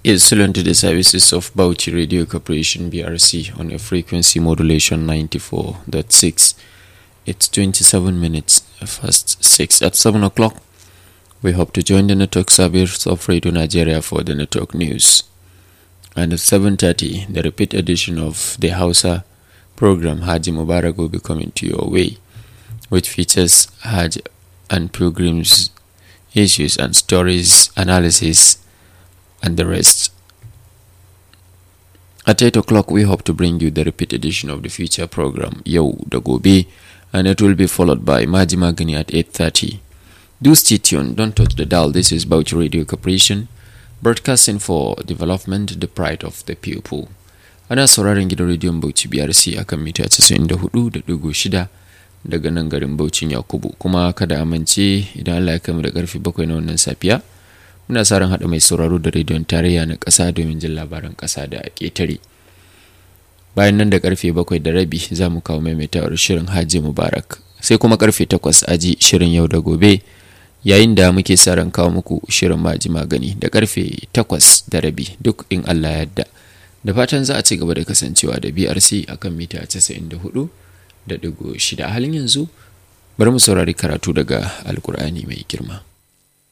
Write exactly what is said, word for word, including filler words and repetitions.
is still into the services of Bauchi Radio Corporation B R C on a frequency modulation ninety-four point six. It's twenty-seven minutes past six. At seven o'clock, we hope to join the network service of Radio Nigeria for the network news. And at seven thirty, the repeat edition of the Hausa program Haji Mubarak will be coming to your way, which features Hajj and pilgrims, issues and stories, analysis, and the rest. At eight o'clock, we hope to bring you the repeat edition of the feature program, Yo da Gobe, and it will be followed by Maji Magani at eight thirty. Do stay tuned, don't touch the dial. This is Bauchi Radio Corporation, broadcasting for development, the pride of the people. Ana sauraron gidan rediyon Bauchi B R C akan mita casa'in da hudu da digo shida daga nan garin Bauchin Yakubu. Kuma kada amince idan Allah ya kai mu da karfe bakwai na wannan safiya, muna sa ran hada mai sauraro da rediyon tarayya na kasa domin jin labaran kasa da ketare. Bayan nan da karfe bakwai da rabi za mu kawo maimaitawar shirin Haji Mubarak, sai kuma karfe takwas aji shirin Yau da Gobe, yayin da muke sa ran kawo muku shirin Maji Magani da karfe takwas da rabi, duk in Allah ya yarda. Da fatan za a ci gaba da kasancewa da B R C akan mita casa'in da hudu da digo shida. A halin yanzu bari mu saurari karatu daga Alkur'ani mai girma.